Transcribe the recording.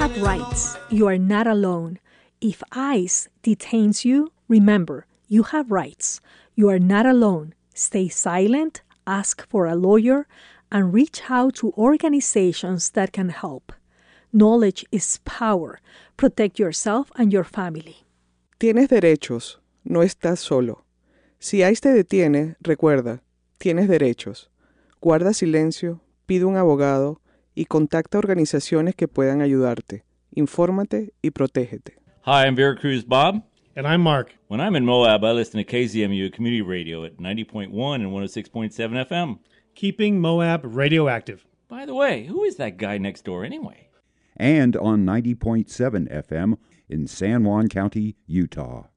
have rights. You are not alone. If ICE detains you, remember, you have rights. You are not alone. Stay silent, ask for a lawyer, and reach out to organizations that can help. Knowledge is power. Protect yourself and your family. Tienes derechos, no estás solo. Si ICE te detiene, recuerda, tienes derechos. Guarda silencio, pide un abogado y contacta organizaciones que puedan ayudarte. Infórmate y protégete. Hi, I'm Veracruz Bob. And I'm Mark. When I'm in Moab, I listen to KZMU Community Radio at 90.1 and 106.7 FM. Keeping Moab radioactive. By the way, who is that guy next door anyway? And on 90.7 FM in San Juan County, Utah.